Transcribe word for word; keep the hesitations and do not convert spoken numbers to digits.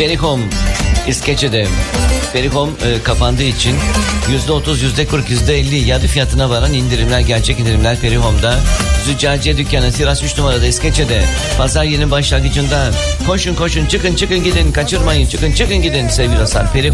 Perihome İskeçe'de. Perihome e, kapandığı için yüzde otuz, yüzde kırk, yüzde elli yarı fiyatına varan indirimler, gerçek indirimler Perihome'da. Züccaciye dükkanı Sivas üç numarada İskeçe'de. Pazar yerinin başlangıcında. Koşun koşun, çıkın çıkın gidin, kaçırmayın, çıkın çıkın gidin sevgili dostlar. Perihome